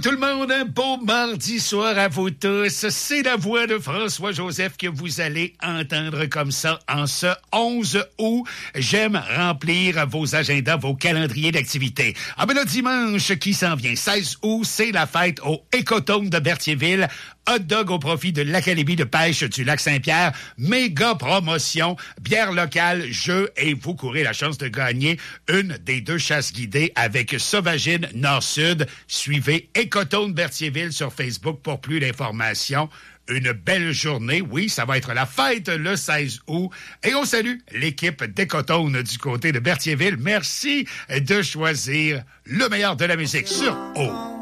tout le monde, un beau mardi soir à vous tous. C'est la voix de François-Joseph que vous allez entendre comme ça en ce 11 août. J'aime remplir vos agendas, vos calendriers d'activités. Ah ben le dimanche qui s'en vient, 16 août, c'est la fête au Écotone de Berthierville. Hot dog au profit de l'Académie de pêche du Lac-Saint-Pierre. Méga promotion, bière locale, jeux et vous courez la chance de gagner une des 2 chasses guidées avec Sauvagine Nord-Sud. Suivez Écotone Berthierville sur Facebook pour plus d'informations. Une belle journée. Oui, ça va être la fête le 16 août. Et on salue l'équipe d'Écotone du côté de Berthierville. Merci de choisir le meilleur de la musique sur O.